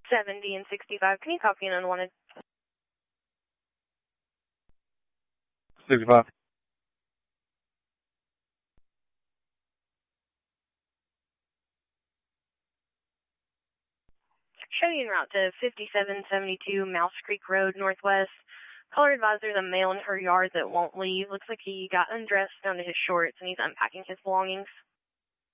70 and 65. Can you copy an unwanted? 65. Show you en route to 5772 Mouse Creek Road, Northwest. Caller advised there's a male in her yard that won't leave. Looks like he got undressed down to his shorts and he's unpacking his belongings.